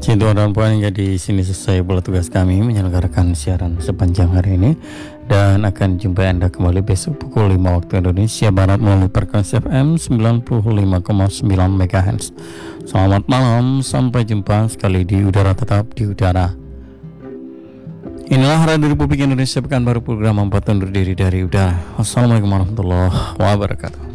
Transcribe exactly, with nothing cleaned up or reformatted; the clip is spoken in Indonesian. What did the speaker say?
Cinta dan puan hingga di sini selesai bola tugas kami menyelenggarakan siaran sepanjang hari ini dan akan jumpa Anda kembali besok pukul lima waktu Indonesia Barat melalui frekuensi F M sembilan puluh lima koma sembilan MHz. Selamat malam, sampai jumpa sekali di udara, tetap di udara. Inilah Radio Republik Indonesia Pekanbaru, program empat undur diri dari udara. Wassalamualaikum warahmatullahi wabarakatuh.